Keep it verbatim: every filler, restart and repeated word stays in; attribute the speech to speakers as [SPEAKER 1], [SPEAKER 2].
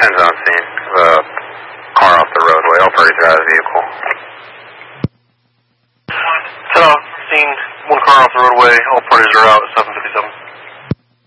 [SPEAKER 1] ten's on scene. Uh, car off the roadway. All parties are out of the vehicle.
[SPEAKER 2] ten off scene, one car off the roadway. All parties are out at seven fifty-seven.